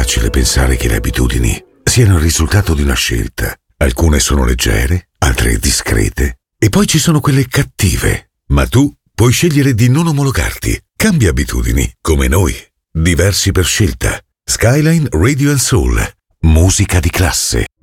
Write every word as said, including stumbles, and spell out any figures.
facile pensare che le abitudini siano il risultato di una scelta. Alcune sono leggere, altre discrete, e poi ci sono quelle cattive. Ma tu puoi scegliere di non omologarti. Cambia abitudini, come noi. Diversi per scelta. Skyline Radio and Soul. Musica di classe.